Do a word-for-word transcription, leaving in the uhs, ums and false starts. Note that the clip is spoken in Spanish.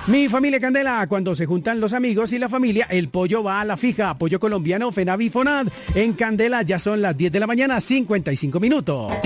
Mi familia Candela, cuando se juntan los amigos y la familia, el pollo va a la fija. Pollo colombiano Fenavi Fonad. En Candela ya son las diez de la mañana, cincuenta y cinco minutos.